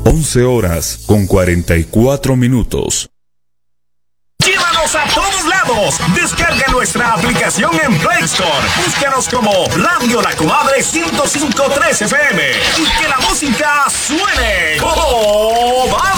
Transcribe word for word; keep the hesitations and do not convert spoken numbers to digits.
once horas con cuarenta y cuatro minutos. ¡Llévanos a todos lados! Descarga nuestra aplicación en Play Store. Búscanos como Radio La Comadre ciento cinco punto tres F M y que la música suene. ¡Oh, vamos!